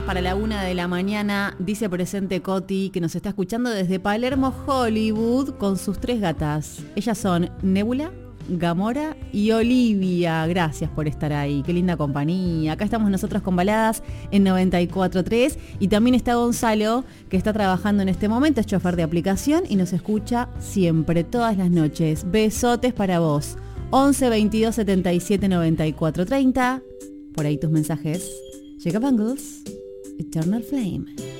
para la 1 de la mañana, dice presente Coti, que nos está escuchando desde Palermo, Hollywood, con sus 3 gatas. Ellas son Nebula, Gamora y Olivia. Gracias por estar ahí, qué linda compañía. Acá estamos nosotros con Baladas en 94.3 y también está Gonzalo, que está trabajando en este momento, es chofer de aplicación y nos escucha siempre, todas las noches. Besotes para vos. 11 22 77 94 30. Por ahí tus mensajes. Llega Bangles, Eternal Flame.